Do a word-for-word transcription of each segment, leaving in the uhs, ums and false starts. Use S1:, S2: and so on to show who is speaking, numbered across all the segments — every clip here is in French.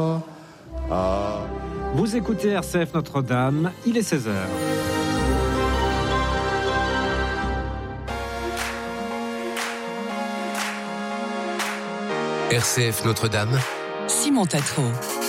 S1: Ah.
S2: Vous écoutez R C F Notre-Dame, il est seize heures.
S3: R C F Notre-Dame,
S4: Simon Tatro.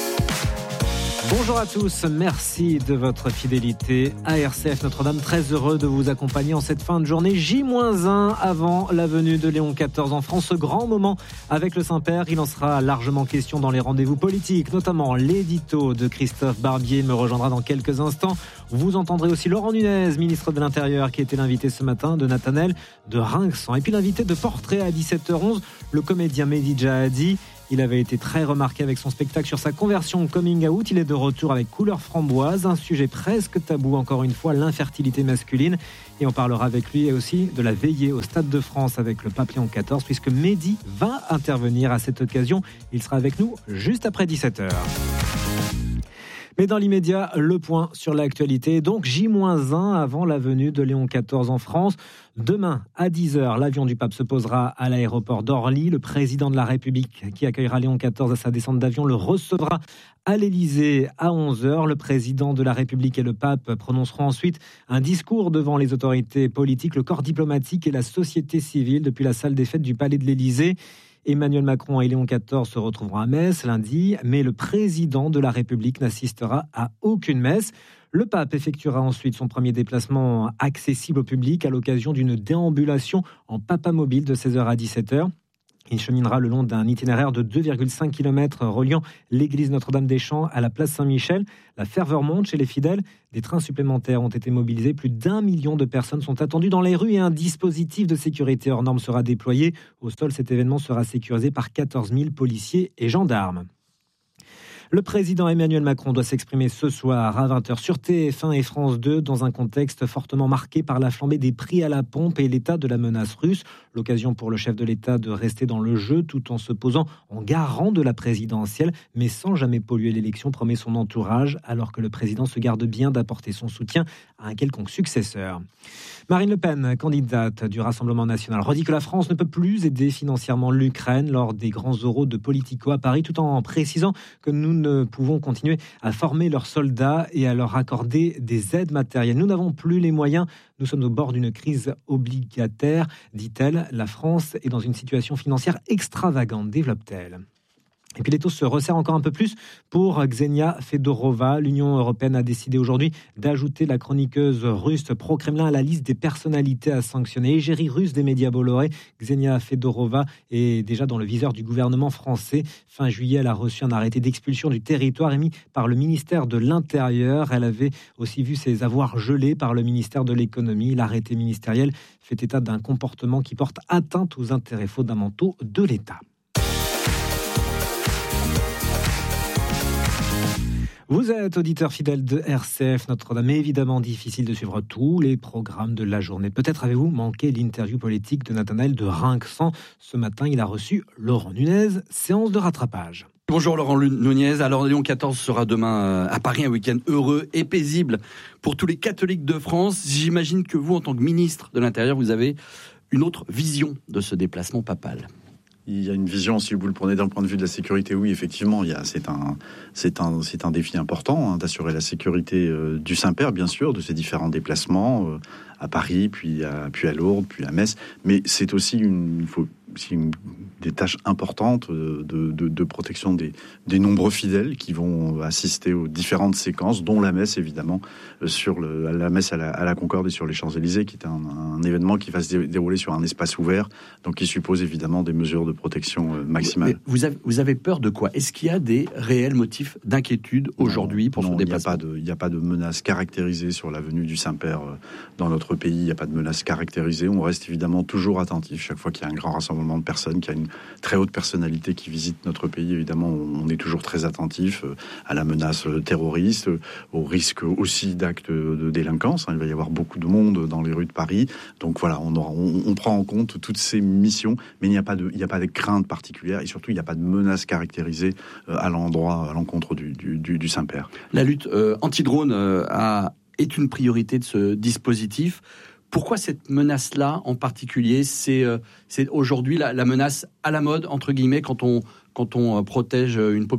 S2: Bonjour à tous, merci de votre fidélité à R C F Notre-Dame. Très heureux de vous accompagner en cette fin de journée J un avant la venue de Léon quatorze en France. Ce grand moment avec le Saint-Père, il en sera largement question dans les rendez-vous politiques, notamment l'édito de Christophe Barbier me rejoindra dans quelques instants. Vous entendrez aussi Laurent Nunez, ministre de l'Intérieur, qui était l'invité ce matin de Nathanaël de Rinxan. Et puis l'invité de Portrait à dix-sept heures onze, le comédien Mehdi Jahadi. Il avait été très remarqué avec son spectacle sur sa conversion au coming out. Il est de retour avec Couleur Framboise, un sujet presque tabou encore une fois, l'infertilité masculine. Et on parlera avec lui aussi de la veillée au Stade de France avec le pape Léon quatorze, puisque Mehdi va intervenir à cette occasion. Il sera avec nous juste après dix-sept heures. Mais dans l'immédiat, le point sur l'actualité. Donc J un avant la venue de Léon quatorze en France. Demain, à dix heures, l'avion du pape se posera à l'aéroport d'Orly. Le président de la République qui accueillera Léon quatorze à sa descente d'avion le recevra à l'Élysée à onze heures. Le président de la République et le pape prononceront ensuite un discours devant les autorités politiques, le corps diplomatique et la société civile depuis la salle des fêtes du palais de l'Élysée. Emmanuel Macron et Léon quatorze se retrouveront à Metz lundi, mais le président de la République n'assistera à aucune messe. Le pape effectuera ensuite son premier déplacement accessible au public à l'occasion d'une déambulation en papamobile de seize heures à dix-sept heures. Il cheminera le long d'un itinéraire de deux virgule cinq kilomètres reliant l'église Notre-Dame-des-Champs à la place Saint-Michel. La ferveur monte chez les fidèles. Des trains supplémentaires ont été mobilisés. Plus d'un million de personnes sont attendues dans les rues et un dispositif de sécurité hors norme sera déployé. Au sol, cet événement sera sécurisé par quatorze mille policiers et gendarmes. Le président Emmanuel Macron doit s'exprimer ce soir à vingt heures sur T F un et France deux dans un contexte fortement marqué par la flambée des prix à la pompe et l'état de la menace russe. L'occasion pour le chef de l'État de rester dans le jeu tout en se posant en garant de la présidentielle, mais sans jamais polluer l'élection, promet son entourage, alors que le président se garde bien d'apporter son soutien à un quelconque successeur. Marine Le Pen, candidate du Rassemblement national, redit que la France ne peut plus aider financièrement l'Ukraine lors des grands oraux de Politico à Paris, tout en précisant que nous ne pouvons continuer à former leurs soldats et à leur accorder des aides matérielles. Nous n'avons plus les moyens, nous sommes au bord d'une crise obligataire, dit-elle. La France est dans une situation financière extravagante, développe-t-elle. Et puis les taux se resserrent encore un peu plus pour Ksenia Fedorova. L'Union européenne a décidé aujourd'hui d'ajouter la chroniqueuse russe pro-Kremlin à la liste des personnalités à sanctionner. Égérie russe des médias Bolloré, Ksenia Fedorova est déjà dans le viseur du gouvernement français. Fin juillet, elle a reçu un arrêté d'expulsion du territoire émis par le ministère de l'Intérieur. Elle avait aussi vu ses avoirs gelés par le ministère de l'Économie. L'arrêté ministériel fait état d'un comportement qui porte atteinte aux intérêts fondamentaux de l'État. Vous êtes auditeur fidèle de R C F Notre-Dame, évidemment difficile de suivre tous les programmes de la journée. Peut-être avez-vous manqué l'interview politique de Nathanaël de Rinxan. Ce matin, il a reçu Laurent Nunez, séance de rattrapage.
S5: Bonjour Laurent Nunez. Alors Léon quatorze sera demain à Paris, un week-end heureux et paisible pour tous les catholiques de France. J'imagine que vous, en tant que ministre de l'Intérieur, vous avez une autre vision de ce déplacement papal.
S1: Il y a une vision, si vous le prenez d'un point de vue de la sécurité, oui, effectivement, il y a, c'est un, c'est un, c'est un défi important hein, d'assurer la sécurité euh, du Saint-Père, bien sûr, de ses différents déplacements euh, à Paris, puis à, puis à Lourdes, puis à Metz. Mais c'est aussi une, il faut, c'est une, des tâches importantes de, de, de protection des, des nombreux fidèles qui vont assister aux différentes séquences, dont la messe, évidemment, sur le, la messe à la, à la Concorde et sur les Champs-Élysées, qui est un, un événement qui va se dérouler sur un espace ouvert, donc qui suppose évidemment des mesures de protection maximale.
S5: Vous avez, vous avez peur de quoi ? Est-ce qu'il y a des réels motifs d'inquiétude aujourd'hui pour
S1: non,
S5: ce déplacement ?
S1: Il n'y a pas de menace caractérisée sur la venue du Saint-Père dans notre pays. Il n'y a pas de menace caractérisée. On reste évidemment toujours attentif chaque fois qu'il y a un grand rassemblement de personnes, qu'il y a une très haute personnalité qui visite notre pays. Évidemment, on est toujours très attentif à la menace terroriste, au risque aussi d'actes de délinquance. Il va y avoir beaucoup de monde dans les rues de Paris. Donc voilà, on, aura, on, on prend en compte toutes ces missions, mais il n'y a pas de, il n'y a pas de crainte particulière et surtout il n'y a pas de menace caractérisée à l'endroit, à l'encontre du, du, du, du Saint-Père.
S5: La lutte euh, anti-drone euh, a, est une priorité de ce dispositif. Pourquoi cette menace-là en particulier ? C'est, euh, c'est aujourd'hui la, la menace à la mode, entre guillemets, quand on, quand on protège une population ?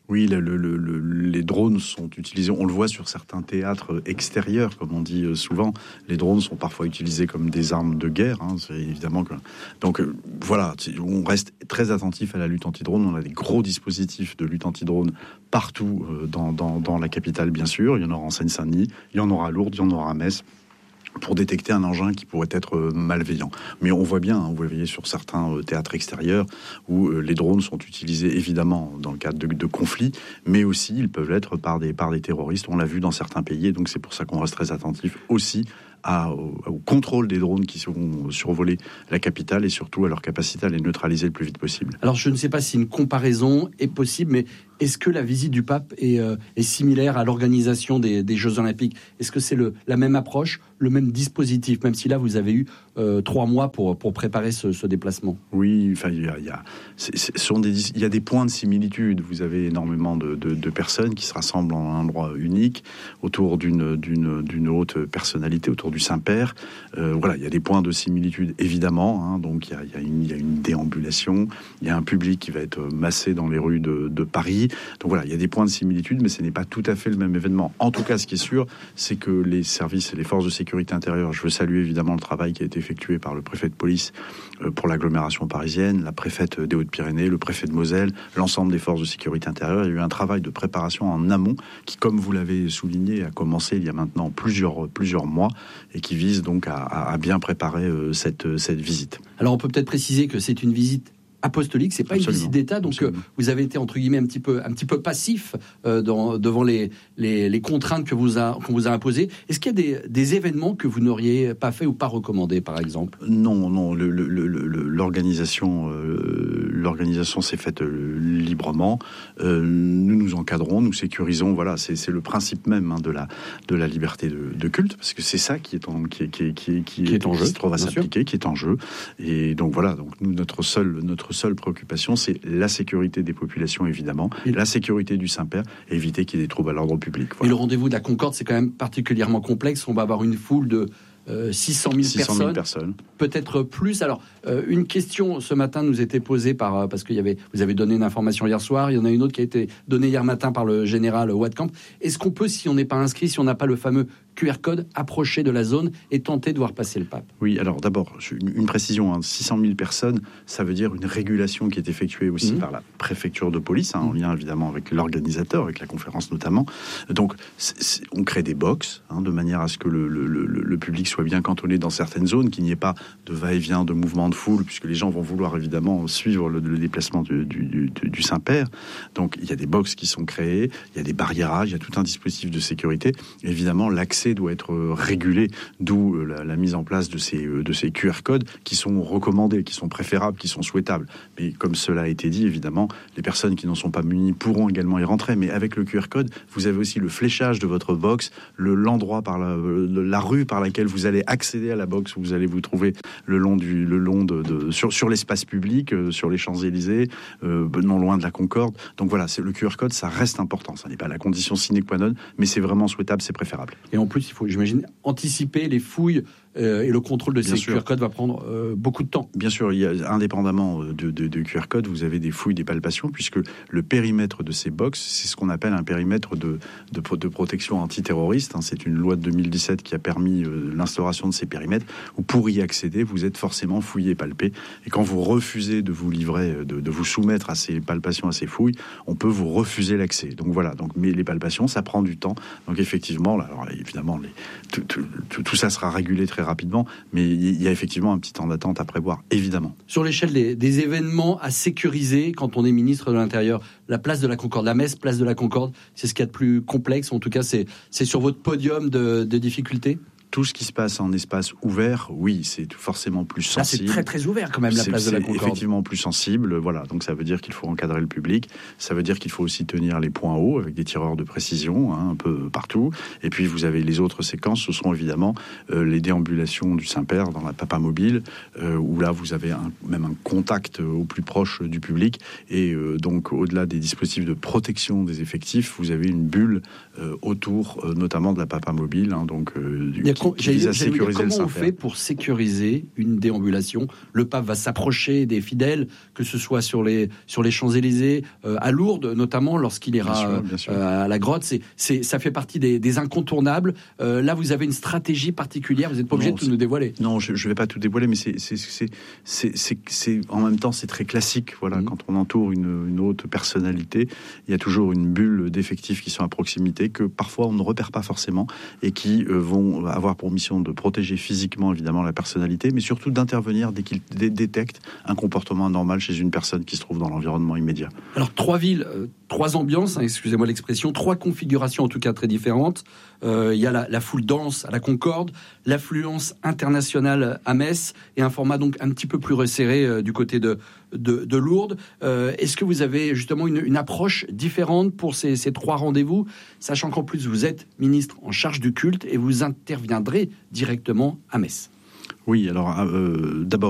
S1: Oui, le, le, le, les drones sont utilisés, on le voit sur certains théâtres extérieurs, comme on dit souvent. Les drones sont parfois utilisés comme des armes de guerre, hein, c'est évidemment que... Donc euh, voilà, on reste très attentif à la lutte anti-drone. On a des gros dispositifs de lutte anti-drone partout euh, dans, dans, dans la capitale, bien sûr. Il y en aura en Seine-Saint-Denis, il y en aura à Lourdes, il y en aura à Metz, pour détecter un engin qui pourrait être malveillant. Mais on voit bien, hein, vous voyez sur certains euh, théâtres extérieurs où euh, les drones sont utilisés évidemment dans le cadre de, de conflits, mais aussi ils peuvent l'être par des, par des terroristes. On l'a vu dans certains pays, et donc c'est pour ça qu'on reste très attentif aussi à, au, au contrôle des drones qui seront survoler la capitale et surtout à leur capacité à les neutraliser le plus vite possible.
S5: Alors je ne sais pas si une comparaison est possible, mais est-ce que la visite du pape est, euh, est similaire à l'organisation des, des Jeux Olympiques ? Est-ce que c'est le, la même approche, le même dispositif, même si là vous avez eu euh, trois mois pour, pour préparer ce, ce déplacement ?
S1: Oui, enfin il y a, il y a, c'est, c'est, sont des, il y a des points de similitude. Vous avez énormément de, de, de personnes qui se rassemblent en un endroit unique autour d'une, d'une, d'une haute personnalité, autour du Saint-Père. Euh, voilà, il y a des points de similitude évidemment. Hein, donc il y, a, il, y a une, il y a une déambulation, il y a un public qui va être massé dans les rues de, de Paris. Donc voilà, il y a des points de similitude, mais ce n'est pas tout à fait le même événement. En tout cas, ce qui est sûr, c'est que les services et les forces de sécurité intérieure, je veux saluer évidemment le travail qui a été effectué par le préfet de police pour l'agglomération parisienne, la préfète des Hautes-Pyrénées, le préfet de Moselle, l'ensemble des forces de sécurité intérieure. Il y a eu un travail de préparation en amont qui, comme vous l'avez souligné, a commencé il y a maintenant plusieurs, plusieurs mois et qui vise donc à, à bien préparer cette, cette visite.
S5: Alors on peut peut-être préciser que c'est une visite apostolique, c'est pas Absolument. Une visite d'État, donc euh, vous avez été entre guillemets un petit peu, un petit peu passif euh, dans, devant les, les, les contraintes que vous a, qu'on vous a imposées. Est-ce qu'il y a des, des événements que vous n'auriez pas fait ou pas recommandé, par exemple ?
S1: Non, non, le, le, le, l'organisation, euh, l'organisation s'est faite euh, librement. Euh, nous nous encadrons, nous sécurisons. Voilà, c'est, c'est le principe même hein, de la de la liberté de, de culte, parce que c'est ça qui est en qui, qui, qui, qui,
S5: qui est en
S1: qui
S5: jeu,
S1: se trouve à s'appliquer, sûr. Qui est en jeu. Et donc voilà, donc nous notre seul notre seule préoccupation, c'est la sécurité des populations, évidemment, et la sécurité du Saint-Père, et éviter qu'il y ait des troubles à l'ordre public. Voilà.
S5: Et le rendez-vous de la Concorde, c'est quand même particulièrement complexe. On va avoir une foule de euh, six cent mille personnes,
S1: personnes,
S5: peut-être plus. Alors, euh, une question ce matin nous était posée par, parce qu'il y avait, vous avez donné une information hier soir, il y en a une autre qui a été donnée hier matin par le général Watkamp. Est-ce qu'on peut, si on n'est pas inscrit, si on n'a pas le fameux Q R code, approcher de la zone et tenter de voir passer le pape?
S1: Oui, alors d'abord, une, une précision, hein, six cent mille personnes, ça veut dire une régulation qui est effectuée aussi mmh. par la préfecture de police, hein, mmh. en lien évidemment avec l'organisateur, avec la conférence notamment. Donc, c'est, c'est, on crée des box, hein, de manière à ce que le, le, le, le public soit bien cantonné dans certaines zones, qu'il n'y ait pas de va-et-vient, de mouvement de foule, puisque les gens vont vouloir évidemment suivre le, le déplacement du, du, du, du Saint-Père. Donc, il y a des box qui sont créées, il y a des barriérages, il y a tout un dispositif de sécurité. Évidemment, l'accès doit être régulé, d'où la, la mise en place de ces, de ces Q R codes qui sont recommandés, qui sont préférables, qui sont souhaitables. Mais comme cela a été dit, évidemment, les personnes qui n'en sont pas munies pourront également y rentrer. Mais avec le Q R code, vous avez aussi le fléchage de votre box, le, l'endroit par la, la rue par laquelle vous allez accéder à la box, où vous allez vous trouver le long du, le long de, de sur, sur l'espace public, euh, sur les Champs-Élysées, euh, non loin de la Concorde. Donc voilà, c'est, le Q R code, ça reste important. Ça n'est pas la condition sine qua non, mais c'est vraiment souhaitable, c'est préférable.
S5: Et en plus, il faut, j'imagine, anticiper les fouilles euh, et le contrôle de Bien ces sûr. Q R codes va prendre euh, beaucoup de temps.
S1: Bien sûr, il y a, indépendamment de, de, de Q R codes, vous avez des fouilles, des palpations, puisque le périmètre de ces box, c'est ce qu'on appelle un périmètre de, de, de protection antiterroriste. Hein. C'est une loi de deux mille dix-sept qui a permis euh, l'instauration de ces périmètres, où pour y accéder, vous êtes forcément fouillé et palpé. Et quand vous refusez de vous livrer, de, de vous soumettre à ces palpations, à ces fouilles, on peut vous refuser l'accès. Donc voilà, donc, mais les palpations, ça prend du temps. Donc effectivement, là, alors, évidemment, les, tout, tout, tout, tout ça sera régulé très rapidement, mais il y a effectivement un petit temps d'attente à prévoir, évidemment.
S5: Sur l'échelle des, des événements à sécuriser quand on est ministre de l'Intérieur, la place de la Concorde, la messe place de la Concorde, c'est ce qu'il y a de plus complexe, en tout cas c'est, c'est sur votre podium de, de difficultés?
S1: Tout ce qui se passe en espace ouvert, oui, c'est forcément plus sensible.
S5: Là, c'est très très ouvert quand même, la
S1: c'est,
S5: place de la Concorde.
S1: C'est effectivement plus sensible, voilà. Donc ça veut dire qu'il faut encadrer le public. Ça veut dire qu'il faut aussi tenir les points hauts avec des tireurs de précision, hein, un peu partout. Et puis vous avez les autres séquences, ce sont évidemment euh, les déambulations du Saint-Père dans la Papa Mobile, euh, où là vous avez un, même un contact au plus proche du public. Et euh, donc au-delà des dispositifs de protection des effectifs, vous avez une bulle euh, autour, euh, notamment de la Papa Mobile. Hein, donc, euh,
S5: il y a qui,
S1: qui vise à
S5: j'allais
S1: sécuriser
S5: dire,
S1: le
S5: comment on
S1: Saint-Père.
S5: fait pour sécuriser une déambulation? Le pape va s'approcher des fidèles, que ce soit sur les, sur les Champs-Élysées, euh, à Lourdes, notamment lorsqu'il ira
S1: Bien sûr, bien sûr.
S5: euh, à la grotte. C'est, c'est, ça fait partie des, des incontournables. Euh, là, vous avez une stratégie particulière. Vous n'êtes pas obligé
S1: Non,
S5: de tout nous dévoiler.
S1: Non, je ne vais pas tout dévoiler, mais c'est, c'est, c'est, c'est, c'est, c'est en même temps c'est très classique. Voilà,
S5: Mmh.
S1: quand on entoure une, une haute personnalité, il y a toujours une bulle d'effectifs qui sont à proximité que parfois on ne repère pas forcément et qui euh, vont avoir pour mission de protéger physiquement évidemment la personnalité, mais surtout d'intervenir dès qu'ils dé- détectent un comportement anormal chez une personne qui se trouve dans l'environnement immédiat.
S5: Alors, trois villes, euh, trois ambiances, hein, excusez-moi l'expression, trois configurations en tout cas très différentes. Euh, il y a la, la foule dense à la Concorde, l'affluence internationale à Metz et un format donc un petit peu plus resserré euh, du côté de, de, de Lourdes. Euh, est-ce que vous avez justement une, une approche différente pour ces, ces trois rendez-vous, sachant qu'en plus vous êtes ministre en charge du culte et vous interviendrez directement à Metz?
S1: Oui, alors euh, d'abord